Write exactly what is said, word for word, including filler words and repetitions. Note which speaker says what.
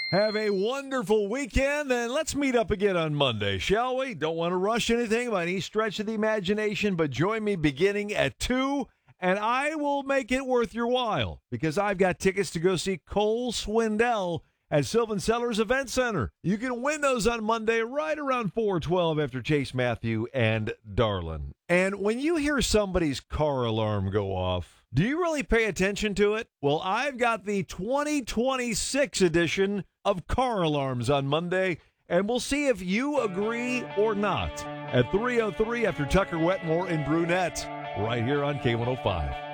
Speaker 1: Have a wonderful weekend, and let's meet up again on Monday, shall we? Don't want to rush anything by any stretch of the imagination, but join me beginning at two, and I will make it worth your while because I've got tickets to go see Cole Swindell at Sylvan Sellers Event Center. You can win those on Monday right around four twelve after Chase Matthew and Darlin. And when you hear somebody's car alarm go off, do you really pay attention to it? Well, I've got the twenty twenty-six edition of car alarms on Monday, and we'll see if you agree or not at three oh three after Tucker Wetmore and Brunette right here on K one oh five.